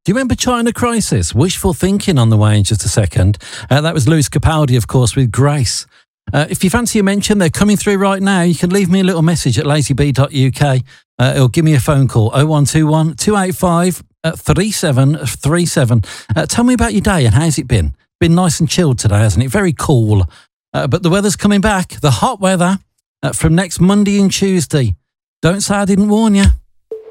Do you remember China Crisis? Wishful thinking on the way in just a second. That was Lewis Capaldi, of course, with Grace. If you fancy a mention, they're coming through right now. You can leave me a little message at lazybee.uk. It'll give me a phone call, 0121 285 3737. Tell me about your day and how's it been? Been nice and chilled today, hasn't it? Very cool. But the weather's coming back. The hot weather from next Monday and Tuesday. Don't say I didn't warn you.